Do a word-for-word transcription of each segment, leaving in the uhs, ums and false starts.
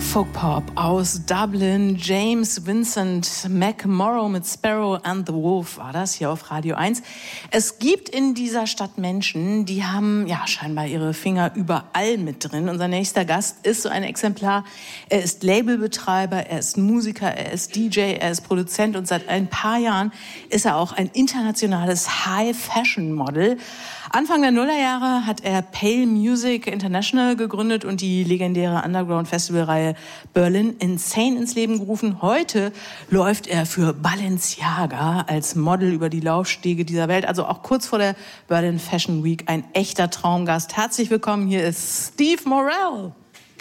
Folk-Pop aus Dublin. James Vincent McMorrow mit Sparrow and the Wolf war das hier auf Radio eins. Es gibt in dieser Stadt Menschen, die haben ja scheinbar ihre Finger überall mit drin. Unser nächster Gast ist so ein Exemplar. Er ist Labelbetreiber, er ist Musiker, er ist D J, er ist Produzent und seit ein paar Jahren ist er auch ein internationales High-Fashion-Model. Anfang der Nullerjahre hat er Pale Music International gegründet und die legendäre Underground-Festivalreihe Berlin Insane ins Leben gerufen. Heute läuft er für Balenciaga als Model über die Laufstege dieser Welt. Also auch kurz vor der Berlin Fashion Week ein echter Traumgast. Herzlich willkommen, hier ist Steve Morel.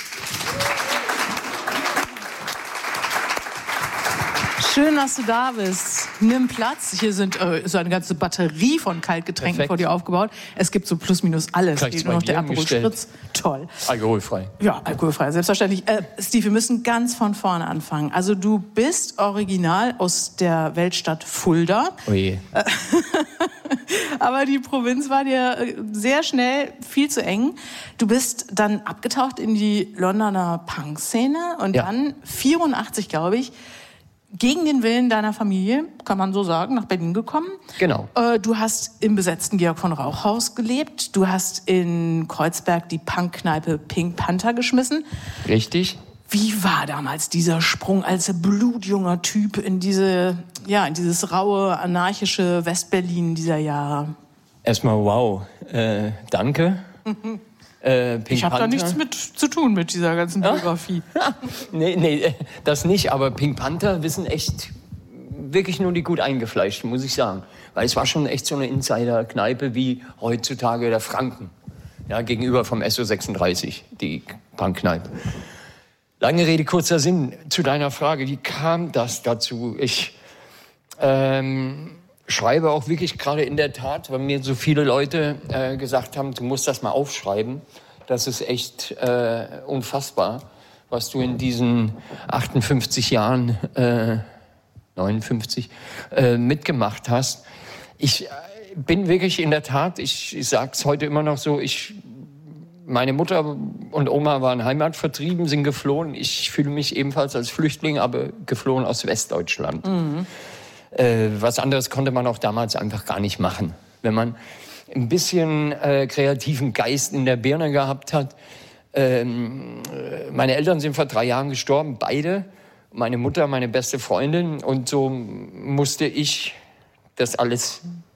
Schön, dass du da bist. Nimm Platz. Hier sind äh, so eine ganze Batterie von Kaltgetränken Perfekt. Vor dir aufgebaut. Es gibt so plus minus alles. Gleich nur noch der Aperol Spritz. Toll. Alkoholfrei. Ja, alkoholfrei, selbstverständlich. Äh, Steve, wir müssen ganz von vorne anfangen. Also du bist original aus der Weltstadt Fulda. Oh je. Aber die Provinz war dir sehr schnell viel zu eng. Du bist dann abgetaucht in die Londoner Punk-Szene und ja. dann vierundachtzig, glaube ich, gegen den Willen deiner Familie, kann man so sagen, nach Berlin gekommen. Genau. Du hast im besetzten Georg von Rauchhaus gelebt. Du hast in Kreuzberg die Punkkneipe Pink Panther geschmissen. Richtig. Wie war damals dieser Sprung als blutjunger Typ in diese, ja, in dieses raue, anarchische Westberlin dieser Jahre? Erstmal wow. Äh, danke. Äh, ich habe da nichts mit zu tun mit dieser ganzen Biografie. Ja? nee, nee, das nicht. Aber Pink Panther wissen echt wirklich nur die gut eingefleischten, muss ich sagen. Weil es war schon echt so eine Insider-Kneipe wie heutzutage der Franken. Ja, gegenüber vom S O sechsunddreißig, die Punkkneipe. Lange Rede, kurzer Sinn. Zu deiner Frage, wie kam das dazu? Ich ähm, schreibe auch wirklich gerade in der Tat, weil mir so viele Leute äh, gesagt haben, du musst das mal aufschreiben. Das ist echt äh, unfassbar, was du in diesen achtundfünfzig Jahren, äh, neunundfünfzig, äh, mitgemacht hast. Ich äh, bin wirklich in der Tat, ich, ich sage es heute immer noch so, ich, meine Mutter und Oma waren heimatvertrieben, sind geflohen. Ich fühle mich ebenfalls als Flüchtling, aber geflohen aus Westdeutschland. Mhm. Äh, was anderes konnte man auch damals einfach gar nicht machen. Wenn man ein bisschen äh, kreativen Geist in der Birne gehabt hat. Ähm, meine Eltern sind vor drei Jahren gestorben, beide. Meine Mutter, meine beste Freundin. Und so musste ich das alles